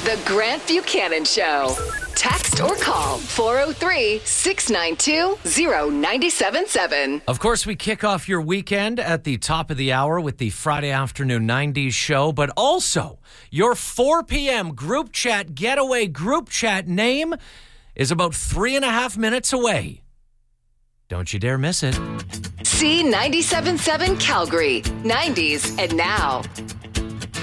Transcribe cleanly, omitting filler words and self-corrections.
The Grant Buchanan Show. Text or call 403-692-0977. Of course, we kick off your weekend at the top of the hour with the Friday afternoon 90s show, but also your 4 p.m. group chat getaway group chat name is about 3.5 minutes away. Don't you dare miss it. C97.7 Calgary, 90s and now.